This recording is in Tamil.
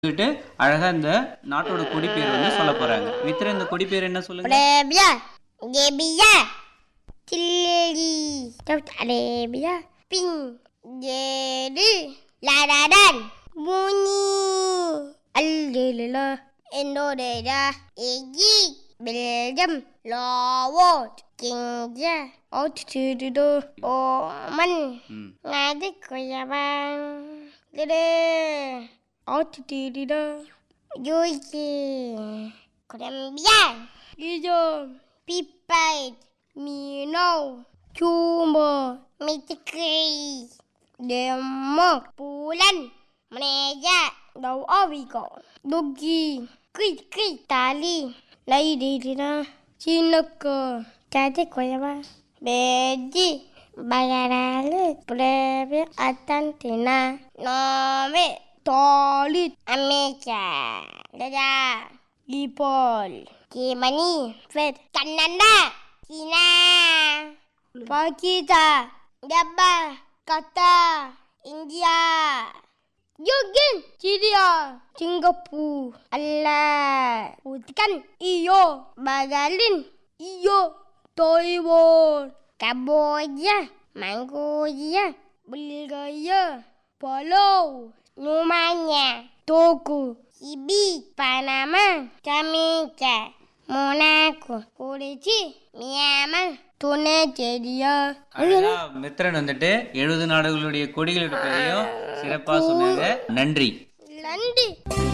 சொல்லிட்டு அழகா இந்த நாட்டோட கொடி பேர் வந்து சொல்ல போறாங்க. மித்ரா, இந்த கொடி பேர் என்ன சொல்லுங்க? Arabia, Arabia, Chili, South Arabia, Pink, Jadi, Ladadan, Bunyi, Alhamdulillah, Indonesia, Egypt, Belgium, Laos, Kenya, Australia, Oman, Ngadi Koyaban, Dede, Australia, UK, Colombia, Gizon, Pipite, Mino, Cuba, Mexico, Denmark, Poland, Malaysia, South Africa, Turkey, Greek, Italy, Nigeria, Singapore, Jadi Korea, Beijing, Bangladesh, Brazil, Argentina, Norway, Italy, Amerika, Nepal, Germany, France, Canada, China, Pakistan, Japan, Qatar, India, Jordan, Syria, Singapura, Allah, Bhutan, iyo, Bangladesh, iyo, Taiwan, Cambodia, Mongolia, Bulgaria, Palau, Romania, Togo, Ibiza, Panama, Jamaica, Monaco, Korea, Myanmar, Tunisia. அழகா மித்ரன் வந்துட்டு 70 நாடுகளுடைய கொடிகளோட பேரையும் சிறப்பா சொன்னாங்க. நன்றி. நன்றி.